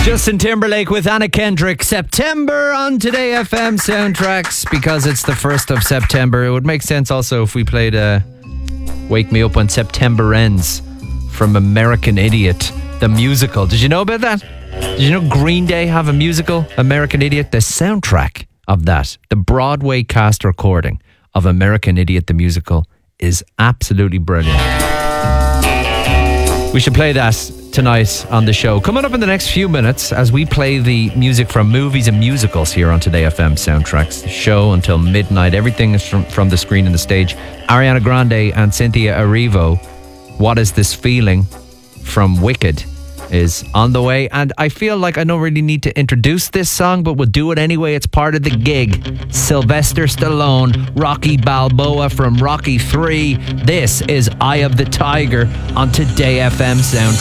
Justin Timberlake with Anna Kendrick. September on Today FM Soundtracks, because it's the 1st of September. It would make sense also if we played Wake Me Up When September Ends from American Idiot, the musical. Did you know about that? Did you know Green Day have a musical, American Idiot? The soundtrack of that, the Broadway cast recording of American Idiot, the musical, is absolutely brilliant. We should play that tonight on the show. Coming up in the next few minutes, as we play the music from movies and musicals here on Today FM Soundtracks. The show until midnight. Everything is from the screen and the stage. Ariana Grande and Cynthia Erivo, What Is This Feeling from Wicked, is on the way. And I feel like I don't really need to introduce this song, but we'll do it anyway. It's part of the gig. Sylvester Stallone, Rocky Balboa from Rocky 3. This is Eye of the Tiger on Today FM Soundtrack.